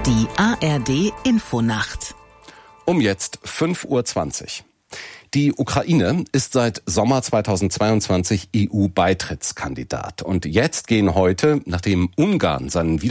Die ARD Infonacht. Um jetzt 5:20 Uhr. Die Ukraine ist seit Sommer 2022 EU-Beitrittskandidat. Und jetzt gehen heute, nachdem Ungarn seinen